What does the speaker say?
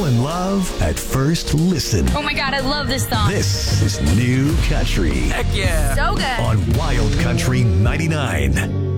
Fall in love at first listen. Oh my God, I love this song. This is New Country Heck yeah. So good. on Wild Country 99.